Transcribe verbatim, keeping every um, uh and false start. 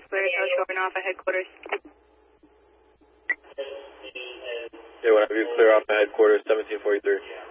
is clear. Tell showing off at headquarters. Yeah, whenever you clear off at headquarters, seventeen forty-three.